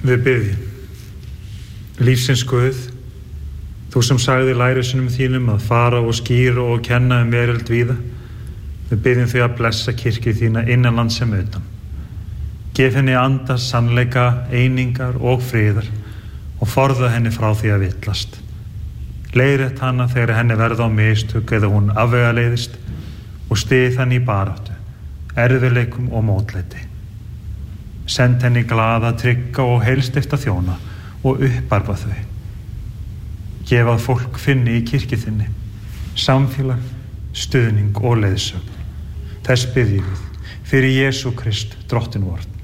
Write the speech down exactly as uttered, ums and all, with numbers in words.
Við biðjum. Lífsins Guð, þú sem sagði lærisveinum þínum að fara og skýra og kenna um veröld víða, við biðjum þig að blessa kirkju þína innanlands sem utan. Gef henni anda, sannleika, einingar og friðar og forða henni frá því að villast. Leiðrétt hana þegar henni verða á mistök eða hún afvegaleiðist og styð henni í baráttu, erfiðleikum og mótlæti. Send henni glaða, trygga og heilsteypta þjóna og upparfa þau. Gef að fólk finni í kirkju þinni samfélag, stuðning og leiðsögn. Þess biðjum við fyrir Jesú Krist, drottinn vorn.